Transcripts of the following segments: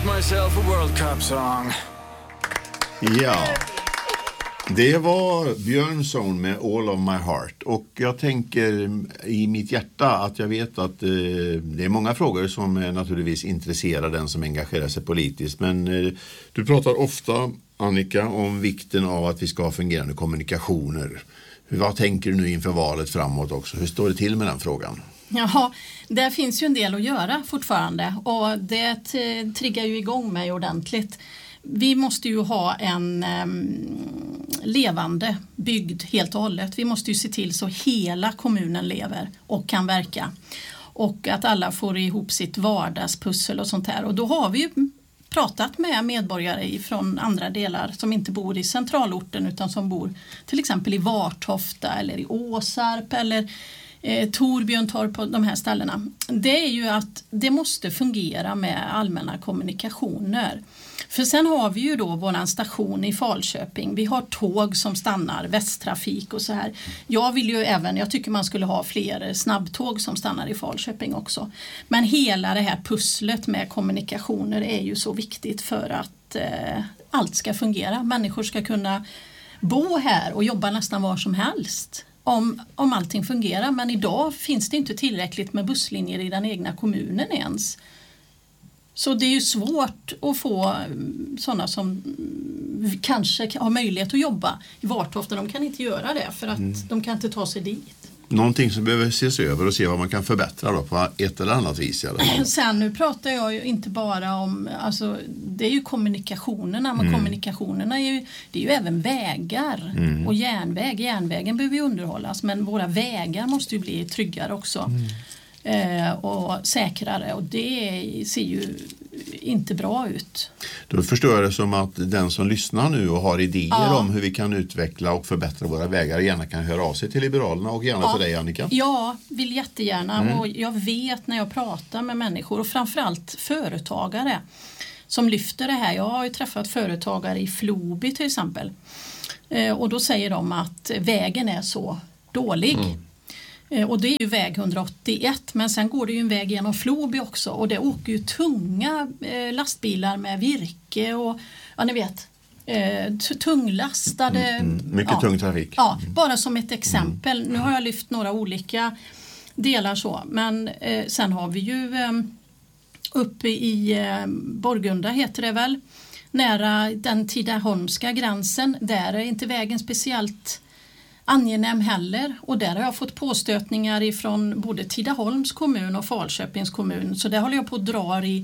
myself a World Cup song. Ja, det var Björnsson med All of My Heart. Och jag tänker i mitt hjärta att jag vet att det är många frågor som naturligtvis intresserar den som engagerar sig politiskt. Men du pratar ofta, Annika, om vikten av att vi ska ha fungerande kommunikationer. Vad tänker du nu inför valet framåt också? Hur står det till med den frågan? Ja, det finns ju en del att göra fortfarande och det triggar ju igång mig ordentligt. Vi måste ju ha en levande bygd helt och hållet. Vi måste ju se till så hela kommunen lever och kan verka. Och att alla får ihop sitt vardagspussel och sånt här. Och då har vi ju pratat med medborgare från andra delar som inte bor i centralorten utan som bor till exempel i Vartofta eller i Åsarp eller Torbjörntorp på de här ställena. Det är ju att det måste fungera med allmänna kommunikationer. För sen har vi ju då våran station i Falköping. Vi har tåg som stannar, Västtrafik och så här. Jag tycker man skulle ha fler snabbtåg som stannar i Falköping också. Men hela det här pusslet med kommunikationer är ju så viktigt för att allt ska fungera. Människor ska kunna bo här och jobba nästan var som helst. Om allting fungerar, men idag finns det inte tillräckligt med busslinjer i den egna kommunen ens. Så det är ju svårt att få sådana som kanske har möjlighet att jobba i Vartofta. De kan inte göra det för att de kan inte ta sig dit. Någonting som behöver ses över och se vad man kan förbättra då på ett eller annat vis. Sen nu pratar jag ju inte bara om, alltså det är ju kommunikationerna, men kommunikationerna är ju även vägar och järnväg. Järnvägen behöver ju underhållas, men våra vägar måste ju bli tryggare också. Och säkrare, och det ser ju inte bra ut. Då förstår jag det som att den som lyssnar nu och har idéer om hur vi kan utveckla och förbättra våra vägar gärna kan höra av sig till Liberalerna och gärna till dig, Annika. Ja, vill jättegärna, och jag vet när jag pratar med människor och framförallt företagare som lyfter det här. Jag har ju träffat företagare i Floby till exempel, och då säger de att vägen är så dålig. Och det är ju väg 181, men sen går det ju en väg genom Floby också och det åker ju tunga lastbilar med virke och ni vet, tunglastade. Mycket tung trafik. Ja, bara som ett exempel. Nu har jag lyft några olika delar så, men sen har vi ju uppe i Borgunda heter det väl, nära den Tidaholmska gränsen, där är inte vägen speciellt angenäm heller, och där har jag fått påstötningar ifrån både Tidaholms kommun och Falköpings kommun, så det håller jag på att dra i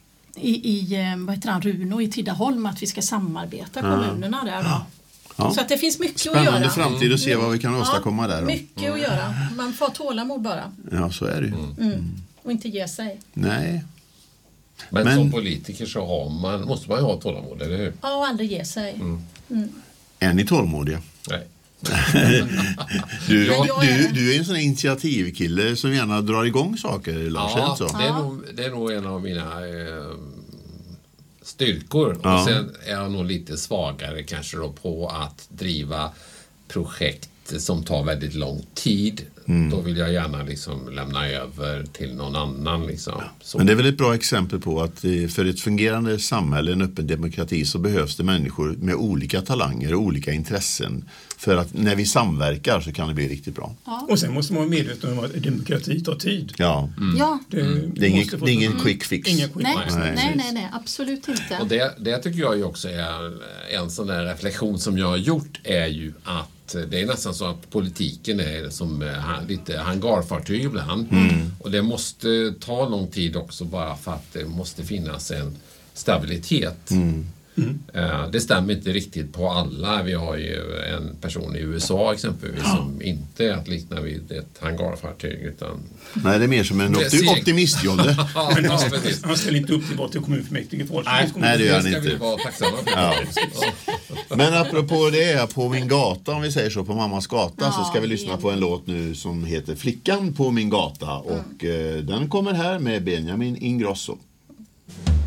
vad heter han, Runo i Tidaholm, att vi ska samarbeta kommunerna där då. Ja. Så att det finns mycket att göra. Spännande framtid att se vad vi kan åstadkomma där. Mycket att göra. Man får tålamod bara. Ja, så är det ju. Och inte ge sig. Nej. Men som politiker så måste man ju ha tålamod, eller hur? Ja, och aldrig ge sig. Är ni tålmodiga? Nej. Du är en sån initiativkille som gärna drar igång saker, Lars. Ja, det är nog en av mina styrkor. Och sen är jag nog lite svagare kanske då på att driva projekt som tar väldigt lång tid. Då vill jag gärna liksom lämna över till någon annan liksom. Men det är väl ett bra exempel på att för ett fungerande samhälle, en öppen demokrati, så behövs det människor med olika talanger och olika intressen, för att när vi samverkar så kan det bli riktigt bra. Och sen måste man vara medveten om att demokrati tar tid. Ja. Det är ingen quick fix. Nej, absolut inte. Och det tycker jag ju också är en sån där reflektion som jag har gjort, är ju att det är nästan så att politiken är som lite hangarfartyg ibland. Och det måste ta lång tid också, bara för att det måste finnas en stabilitet. Det stämmer inte riktigt på alla. Vi har ju en person i USA exempelvis som inte är att likna vid ett hangarfartyg, utan... Nej, det är mer som en optimistjolle. Men han ställer inte upp till vad till kommunfullmäktige. Nej, det gör han inte. Vi vara tacksamma för. Men apropå det, på min gata, om vi säger så, på mammas gata, så ska vi lyssna på en låt nu som heter Flickan på min gata, och den kommer här med Benjamin Ingrosso.